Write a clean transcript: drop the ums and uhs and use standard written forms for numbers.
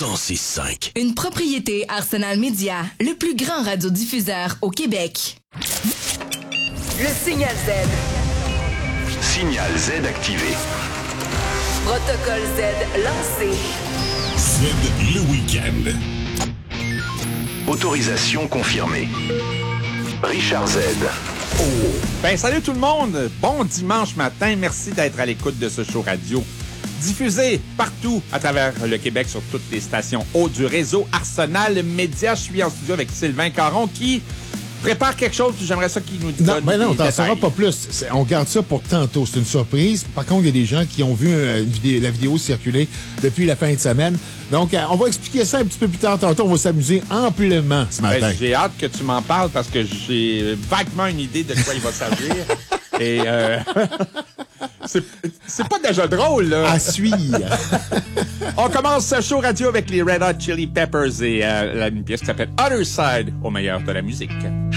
106.5. Une propriété Arsenal Média, le plus grand radiodiffuseur au Québec. Le signal Z. Signal Z activé. Protocole Z lancé. Z le week-end. Autorisation confirmée. Richard Z. Ben, salut tout le monde! Bon dimanche matin, merci d'être à l'écoute de ce show radio. Diffusé partout à travers le Québec sur toutes les stations haut du réseau Arsenal Média. Je suis en studio avec Sylvain Caron qui prépare quelque chose. J'aimerais ça qu'il nous donne Non, ben non, des t'en détails. sauras pas plus. On garde ça pour tantôt. C'est une surprise. Par contre, il y a des gens qui ont vu la vidéo circuler depuis la fin de semaine. Donc, on va expliquer ça un petit peu plus tard. Tantôt, on va s'amuser amplement ce matin. Ben, j'ai hâte que tu m'en parles parce que j'ai vaguement une idée de quoi il va s'agir. Et c'est pas déjà drôle, là. À suivre. On commence ce show radio avec les Red Hot Chili Peppers et une pièce qui s'appelle Other Side au meilleur de la musique.